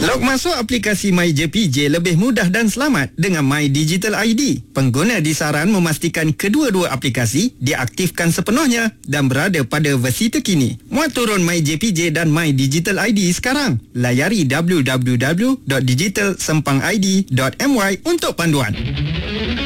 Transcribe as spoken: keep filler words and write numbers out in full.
Log masuk aplikasi MyJPJ lebih mudah dan selamat dengan My Digital I D. Pengguna disaran memastikan kedua-dua aplikasi diaktifkan sepenuhnya dan berada pada versi terkini. Muat turun MyJPJ dan My Digital I D sekarang. Layari w w w dot digital sempang i d dot m y untuk panduan.